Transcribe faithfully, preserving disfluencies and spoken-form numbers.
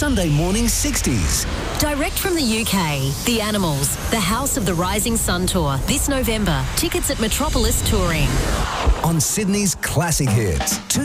Sunday Morning sixties. Direct from the U K, The Animals, the House of the Rising Sun Tour, this November. Tickets at Metropolis Touring. On Sydney's Classic Hits.